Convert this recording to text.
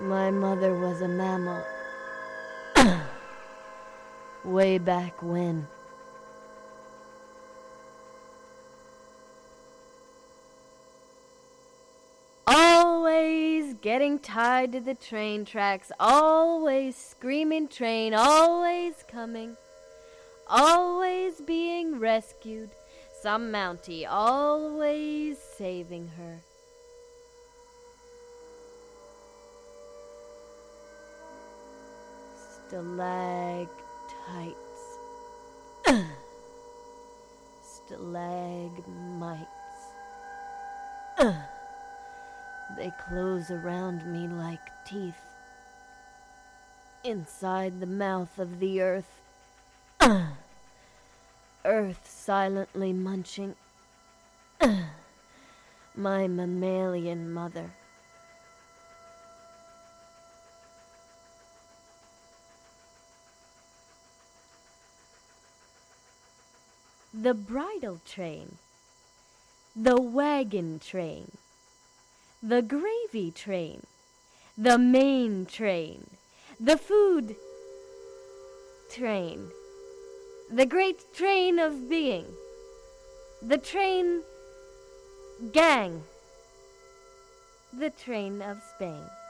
My mother was a mammal. Way back when. Always getting tied to the train tracks, always screaming train, always coming, always being rescued, some Mountie always saving her. Stalactites. Stalagmites. They close around me like teeth. Inside the mouth of the earth. Earth silently munching. My mammalian mother. The bridal train, the wagon train, the gravy train, the main train, the food train, the great train of being, the train gang, the train of Spain.